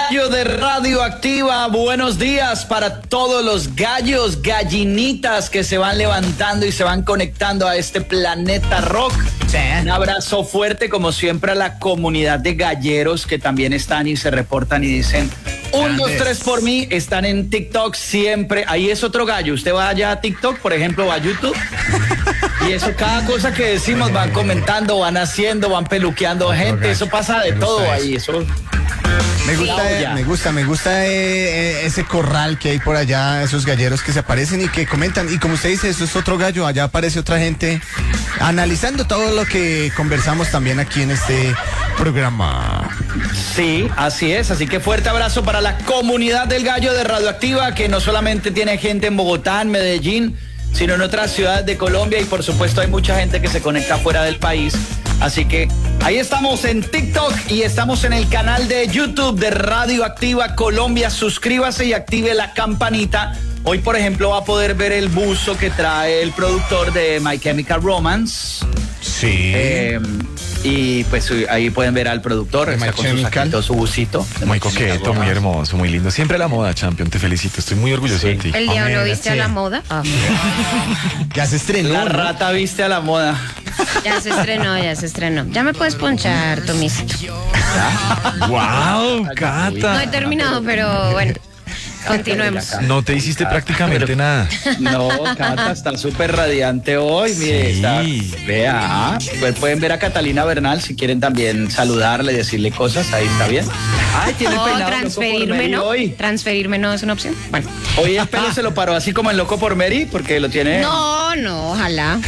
Gallo de Radioactiva, buenos días para todos los gallos, gallinitas que se van levantando y se van conectando a este planeta rock. Sí. Un abrazo fuerte, como siempre, a la comunidad de galleros que también están y se reportan y dicen 1, 2, 3 por mí. Están en TikTok siempre. Ahí es otro gallo. Usted va allá a TikTok, por ejemplo, o a YouTube. Y eso, cada cosa que decimos van comentando, van haciendo, van peluqueando gente. Eso pasa de todo ahí. Eso. Me gusta ese corral que hay por allá, esos galleros que se aparecen y que comentan. Y como usted dice, eso es otro gallo, allá aparece otra gente analizando todo lo que conversamos también aquí en este programa. Sí, así es. Así que fuerte abrazo para la comunidad del Gallo de Radioactiva, que no solamente tiene gente en Bogotá, en Medellín, sino en otras ciudades de Colombia, y por supuesto hay mucha gente que se conecta fuera del país. Así que ahí estamos en TikTok y estamos en el canal de YouTube de Radioactiva Colombia. Suscríbase y active la campanita. Hoy, por ejemplo, va a poder ver el buzo que trae el productor de My Chemical Romance. Sí. Y pues ahí pueden ver al productor, está con su saquito, su busito. Muy coqueto, muy hermoso, muy lindo. Siempre a la moda, Champion, te felicito. Estoy muy orgulloso de ti. ¿El diablo viste a la moda? Ya se estrenó. La rata viste a la moda. Ya se estrenó. Ya me puedes ponchar, Tomisito. ¡Wow, Cata! No he terminado, pero bueno. Continuemos. No te hiciste prácticamente nada. No, Cata está súper radiante hoy. Mire, Sí. Vea, pues pueden ver a Catalina Bernal si quieren también saludarle, decirle cosas. Ahí está bien. Ay, tiene No, peinado transferirme loco por Mary no. hoy. Transferirme no es una opción. Bueno. Hoy el pelo se lo paró así como el loco por Mary, porque lo tiene. No, ojalá.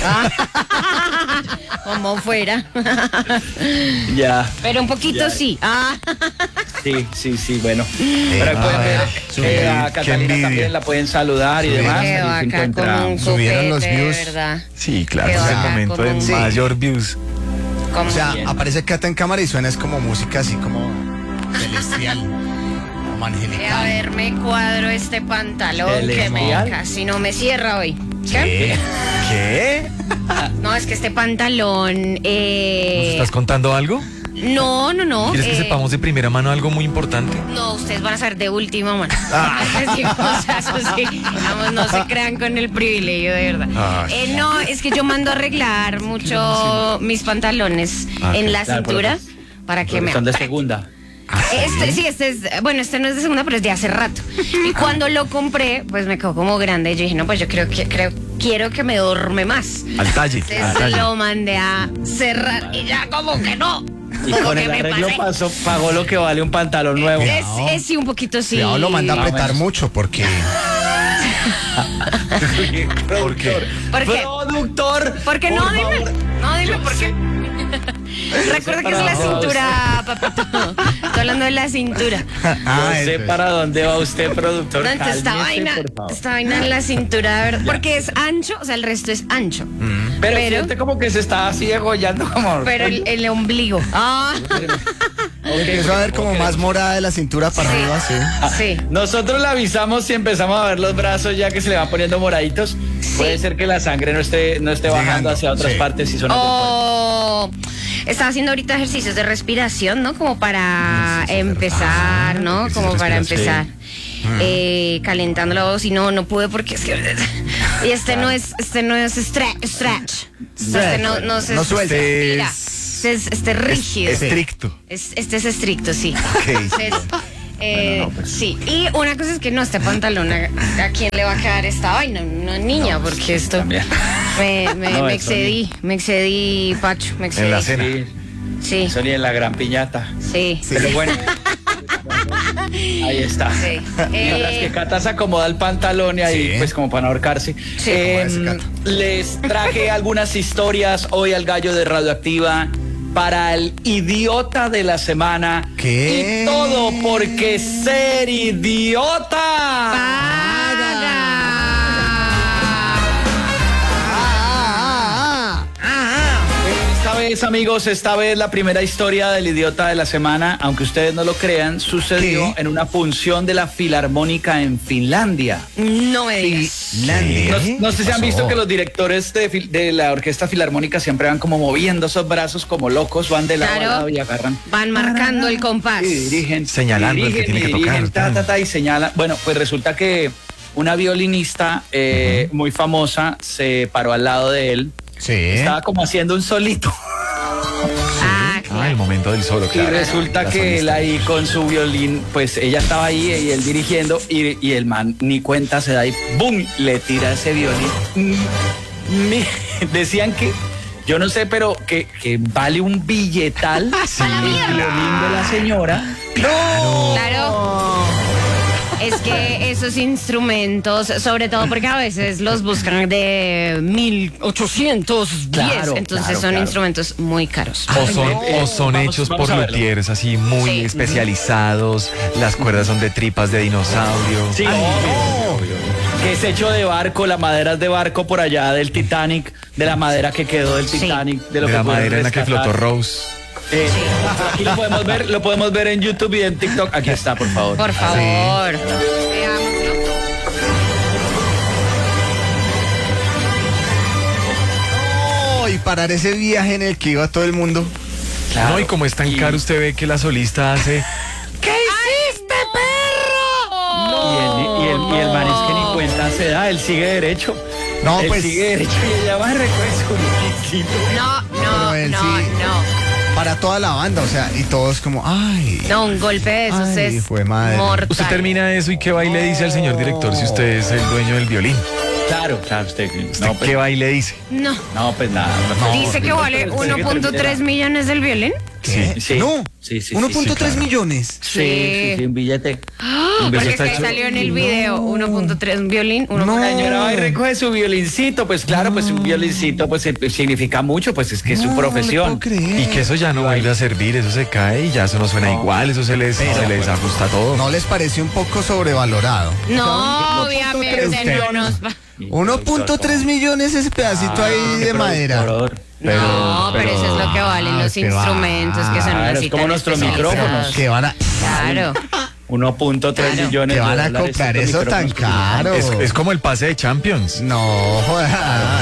Como fuera. Ya. Pero un poquito Ya. sí. Sí, bueno. Pero ahí pueden ver a Catalina también, la pueden saludar y demás. Qué Ahí se vaca, encuentra. como un subieron los copete, views. de verdad. Sí, claro, Qué es el bacán, momento de como un- mayor views. Como O sea, Bien. aparece Cata en cámara y suena es como música así como celestial, como a angelical. ver, me cuadro este pantalón que me Celestial. casi no me cierra hoy. ¿Qué? ¿Qué? No, es que este pantalón. ¿Nos estás contando algo? No. ¿Quieres que sepamos de primera mano algo muy importante? No, ustedes van a saber de última mano. Sí, cosas así. Vamos, no se crean con el privilegio, de verdad. No, es que yo mando a arreglar mucho mis pantalones en la Claro, cintura para que me. Son de segunda. Este es, bueno, este no es de segunda, pero es de hace rato. Y cuando lo compré, pues me quedó como grande. Y yo dije, no, pues yo quiero que me dorme más. Al talle. Entonces lo mandé a cerrar y ya como que no. Y Como con que el me arreglo pasé. pagó lo que vale un pantalón nuevo. Es sí, un poquito sí. Cuidado, lo manda a Más o apretar menos. mucho porque ¿Por qué? ¿Por qué? Productor. Porque no, dime por qué. Recuerda que es la cintura, papito. Estoy hablando de la cintura. No sé eso es. para dónde va usted, productor. No, entonces Cálmese, por favor. esta vaina en la cintura, de verdad. Porque es ancho, o sea, el resto es ancho. Pero pero- siente como que se está así degollando como. Pero el ombligo. empezó a ver como más morada de la cintura para Sí. arriba, sí. Sí. Nosotros le avisamos si empezamos a ver los brazos ya que se le van poniendo moraditos. Puede ser que la sangre no esté bajando Llegando, hacia otras sí. partes y son otras partes. O estaba haciendo ahorita ejercicios de respiración, ¿no? Como para empezar, ¿no? ejercicios Como de para respiración. empezar. Calentando la voz y no pude porque es que y este no es stretch. Este no se No suelta. estira. Este Este es rígido. Estricto. Este es estricto, sí. Ok. Entonces, sí, y una cosa es que no, este pantalón, ¿a quién le va a quedar esta vaina? Una niña, porque esto también. No, me eso excedí, Pacho, me excedí. En la cena. Sí, Sí, eso ni en la gran piñata. sí. Pero bueno. Ahí está. Sí. Mientras que Cata se acomoda el pantalón y ahí, Sí. pues como para no ahorcarse. Sí. Acomódese, Cata. Les traje algunas historias hoy al Gallo de Radioactiva para el idiota de la semana. ¿Qué? Y todo porque ser idiota. Paga. Esta vez, amigos, la primera historia del idiota de la semana, aunque ustedes no lo crean, sucedió en una función de la Filarmónica en Finlandia. No me digas. No sé si han visto que los directores de la Orquesta Filarmónica siempre van como moviendo esos brazos como locos, van de lado a lado y agarran. Van marcando el compás. Y dirigen. Señalando el que tiene que tocar. Y señalan. Bueno, pues resulta que una violinista muy famosa se paró al lado de él. Sí. Estaba como haciendo un solito. El momento del solo, claro. Y resulta que él ahí con su violín, pues ella estaba ahí y él dirigiendo y el man ni cuenta se da y ¡bum! Le tira ese violín. Decían que, yo no sé, pero que vale un billetal el violín de la señora. Claro. Es que esos instrumentos, sobre todo porque a veces los buscan de 1810, entonces son instrumentos muy caros. O son hechos por luthiers así muy especializados, las cuerdas son de tripas de dinosaurio. Sí, que es hecho de barco, la madera es de barco por allá del Titanic, de la madera que quedó del Titanic, de lo de que la madera en la que rescatar. flotó Rose. Aquí lo podemos ver en YouTube y en TikTok. Aquí está, por favor. Por favor. Y parar ese viaje en el que iba todo el mundo. Claro. No, y como es tan caro, usted ve que la solista hace... ¿Qué hiciste, perro? Y el man es que ni cuenta se da, él sigue derecho. No, él pues. sigue derecho y ella va a recoger su violín. Pero él sí. Para toda la banda, o sea, y todos como, ay. No, un golpe de esos Ay, es fue madre. mortal. Usted termina eso y qué va y le dice al señor director si usted es el dueño del violín. Claro, usted No, ¿qué va y le dice? No. No, pues nada. Dice que vale 1.3 millones del violín. ¿Qué? Sí. No. Sí, 1.3 millones. Sí, un billete. Porque es que salió en el video 1.3 violín, La señora va y recoge su violincito, pues claro, pues un violincito pues significa mucho, pues es que es su profesión. Y que eso ya no vuelve a servir, eso se cae y ya eso no suena igual, eso se les ajusta todo. ¿No les parece un poco sobrevalorado? No, obviamente no nos va. 1.3 millones ese pedacito ahí de madera. No, pero eso es lo que valen los instrumentos que son así es como tan nuestros especializados. micrófonos. Que van a, Claro. 1.3 millones que de van a dólares. comprar estos eso tan micrófonos. caro. Es como el pase de Champions. No, joder.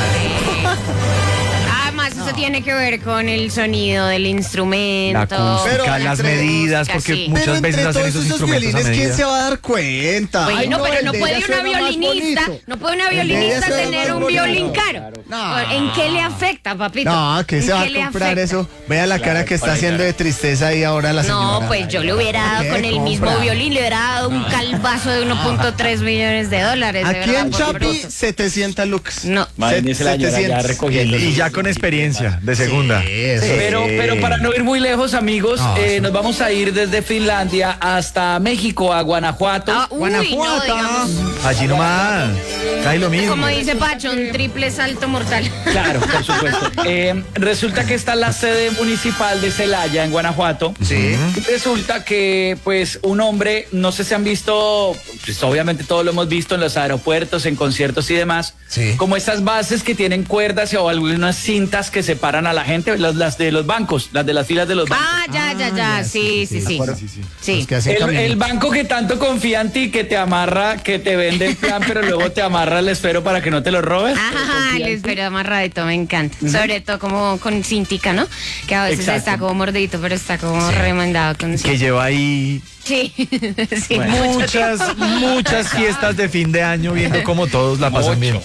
Además, eso tiene que ver con el sonido del instrumento. La acústica, Pero las entre- medidas, porque sí. muchas Pero veces entre hacen todos esos esos instrumentos a violines, ¿quién medida. se va a dar cuenta? Bueno, Ay, pero el no de puede ella una suena más violinista, bonito. no puede una El de ella violinista suena tener más un bonito. violín caro. No. ¿En qué le afecta, papito? No, que ¿En se va qué a le comprar afecta? eso. Vea la cara que está haciendo de tristeza ahí ahora la señora. No, pues yo le hubiera dado ¿Qué con el mismo compra? violín, le hubiera dado un calvazo de 1.3 millones de dólares. de Aquí verdad, en por Chapi, favor. 700 lucas. No. Imagínese la señora ya recogiendo. Y ya con experiencia de segunda. Sí, eso. Pero para no ir muy lejos, amigos, nos vamos a ir desde Finlandia hasta México, a Guanajuato. Uy, no, Guanajuato. digamos. Allí nomás. Cae lo mismo. Como dice Pacho, un triple salto mortal. Claro, por supuesto. Resulta que está la sede municipal de Celaya, en Guanajuato. Sí. Y resulta que, pues, un hombre, no sé si han visto, pues obviamente todos lo hemos visto en los aeropuertos, en conciertos y demás, Sí. como estas bases que tienen cuerdas o algunas cintas que separan a la gente, las de los bancos, las de las filas de los bancos. Ya. Sí. Los que hacen El camino. banco que tanto confía en ti, que te amarra, que te vende el plan, pero luego te amarra el esfero para que no te lo robes. Ajá, el espero amarradito, me encanta. Sobre todo como con cintica, ¿no? Que a veces Exacto. está como mordidito, pero está como remandado con Que cinta. lleva ahí Sí, sí, Bueno. mucho muchas fiestas de fin de año viendo cómo todos la pasan bien.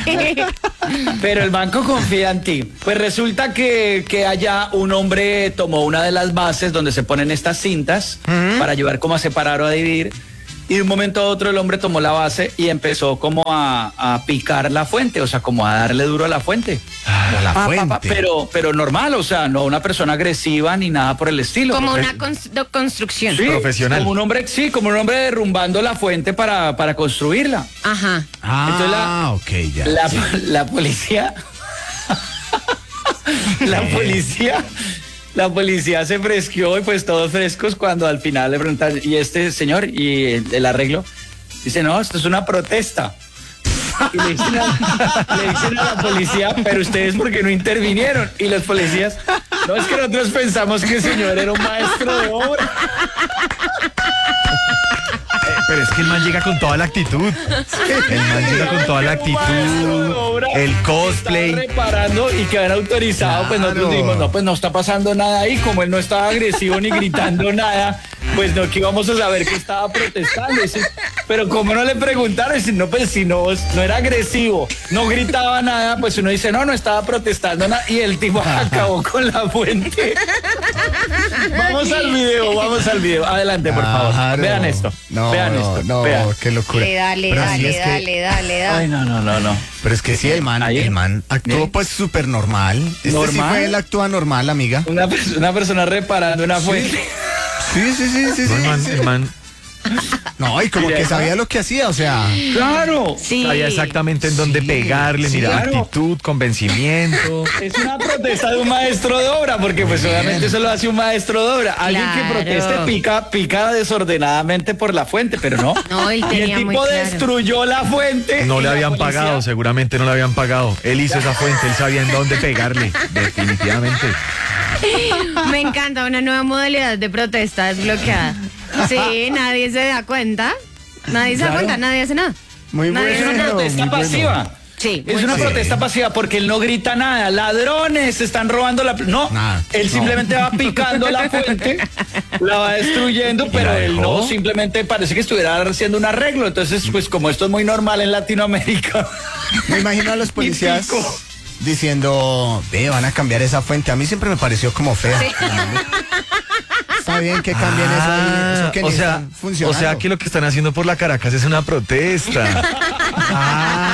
Pero el banco confía en ti. Pues resulta que allá un hombre tomó una de las bases donde se ponen estas cintas para ayudar como a separar o a dividir. Y de un momento a otro el hombre tomó la base y empezó como a picar la fuente, o sea, como a darle duro a la fuente. La fuente. Pero normal, o sea, no una persona agresiva ni nada por el estilo. como una construcción. Sí, profesional. Como un hombre, como un hombre derrumbando la fuente para construirla. Ajá. Ah, ok, ya. La policía. La policía se fresqueó y pues todos frescos cuando al final le preguntan, ¿y este señor? Y el arreglo dice, no, esto es una protesta. Y le dicen a la policía, pero ustedes ¿por qué no intervinieron? Y los policías, No, es que nosotros pensamos que el señor era un maestro de obra. Pero es que el man llega con toda la actitud. El man llega con toda la actitud. El cosplay. Estaba reparando y que habían autorizado, pues nosotros dijimos, no, pues no está pasando nada ahí. Como él no estaba agresivo ni gritando nada, pues no, que íbamos a saber que estaba protestando. Pero como no le preguntaron, no, pues si no era agresivo, no gritaba nada, pues uno dice, no estaba protestando nada. Y el tipo acabó con la fuente. Vamos al video. Adelante, por favor. Claro. Vean esto. Vean esto. No, qué locura. Dale. Ay, no. Pero es que sí, el man actuó pues súper normal. ¿Normal? Sí fue, él actúa normal, amiga. Una persona reparando una fuente. Sí. El man No, y como que sabía lo que hacía, o sea. ¡Claro! Sí. sabía exactamente en dónde pegarle, mira, claro. actitud, convencimiento. Es una protesta de un maestro de obra, porque pues obviamente eso lo hace un maestro de obra. Alguien que Claro. proteste pica desordenadamente por la fuente, pero no. No, él Y el tenía muy tipo claro. destruyó la fuente. No y le la habían policía- pagado, seguramente no le habían pagado. Él hizo esa fuente, él sabía en dónde pegarle, definitivamente. Me encanta una nueva modalidad de protesta desbloqueada. Sí, nadie se da cuenta. Nadie se da cuenta, nadie hace nada. Muy Nadie Es bueno. una protesta muy bueno. pasiva. Sí, Es muy una bien. protesta pasiva porque él no grita nada. Ladrones se están robando la... No, Nada. él simplemente va picando la fuente, la va destruyendo, pero la él dejó? no, simplemente parece que estuviera haciendo un arreglo. Entonces, pues como esto es muy normal en Latinoamérica. Me imagino a los policías pico. diciendo, van a cambiar esa fuente. A mí siempre me pareció como fea. Está bien que cambien eso ahí. Eso que ni o sea, están funcionando. que lo que están haciendo por la Caracas es una protesta.